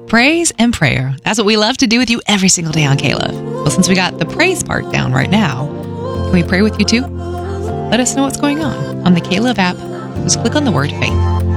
Praise and prayer. That's what we love to do with you every single day on K-Love. Well, since we got the praise part down right now, can we pray with you too? Let us know what's going on the K-Love app. Just click on the word faith.